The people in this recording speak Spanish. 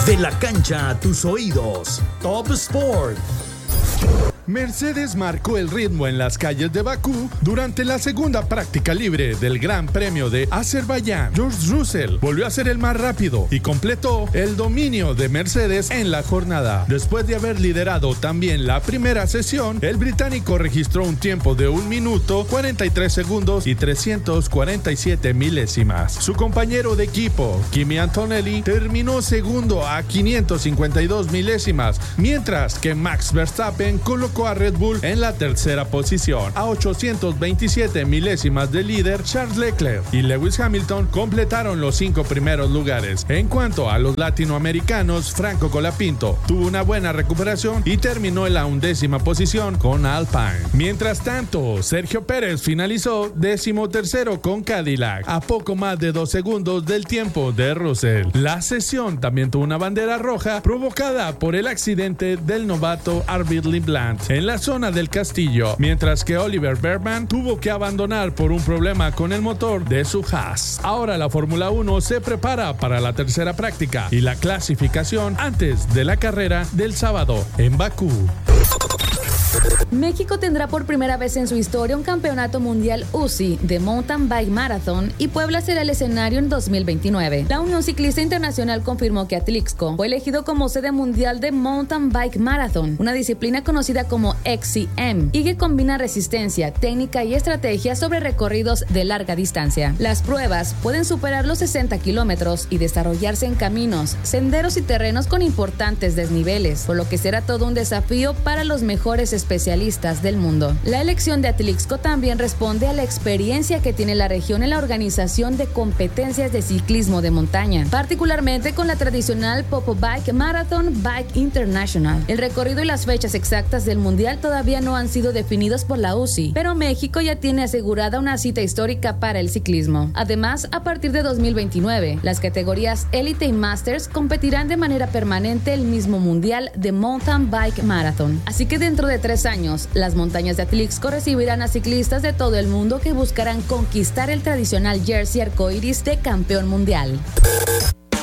De la cancha a tus oídos. Top Sport. Mercedes marcó el ritmo en las calles de Bakú durante la segunda práctica libre del Gran Premio de Azerbaiyán. George Russell volvió a ser el más rápido y completó el dominio de Mercedes en la jornada. Después de haber liderado también la primera sesión, el británico registró un tiempo de 1 minuto 43 segundos y 347 milésimas. Su compañero de equipo, Kimi Antonelli, terminó segundo a 552 milésimas, mientras que Max Verstappen colocó a Red Bull en la tercera posición, a 827 milésimas del líder Charles Leclerc, y Lewis Hamilton completaron los 5 primeros lugares. En cuanto a los latinoamericanos, Franco Colapinto tuvo una buena recuperación y terminó en la 11ª posición con Alpine. Mientras tanto, Sergio Pérez finalizó 13º con Cadillac, a poco más de 2 segundos del tiempo de Russell. La sesión también tuvo una bandera roja provocada por el accidente del novato Arvid Liebland en la zona del Castillo, mientras que Oliver Bergman tuvo que abandonar por un problema con el motor de su Haas. Ahora la Fórmula 1 se prepara para la tercera práctica y la clasificación antes de la carrera del sábado en Bakú. México tendrá por primera vez en su historia un campeonato mundial UCI de Mountain Bike Marathon y Puebla será el escenario en 2029. La Unión Ciclista Internacional confirmó que Atlixco fue elegido como sede mundial de Mountain Bike Marathon, una disciplina conocida como XCM y que combina resistencia, técnica y estrategia sobre recorridos de larga distancia. Las pruebas pueden superar los 60 kilómetros y desarrollarse en caminos, senderos y terrenos con importantes desniveles, por lo que será todo un desafío para los mejores especialistas del mundo. La elección de Atlixco también responde a la experiencia que tiene la región en la organización de competencias de ciclismo de montaña, particularmente con la tradicional Popo Bike Marathon Bike International. El recorrido y las fechas exactas del mundial todavía no han sido definidos por la UCI, pero México ya tiene asegurada una cita histórica para el ciclismo. Además, a partir de 2029, las categorías Elite y Masters competirán de manera permanente el mismo mundial de Mountain Bike Marathon. Así que dentro de 3 años, las montañas de Atlixco recibirán a ciclistas de todo el mundo que buscarán conquistar el tradicional jersey arcoíris de campeón mundial.